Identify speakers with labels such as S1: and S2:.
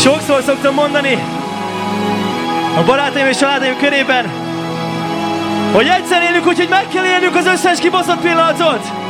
S1: Sokszor szoktam mondani a barátaim és családaim körében, hogy egyszer élünk, úgyhogy meg kell élnünk az összes kibaszott pillanatot.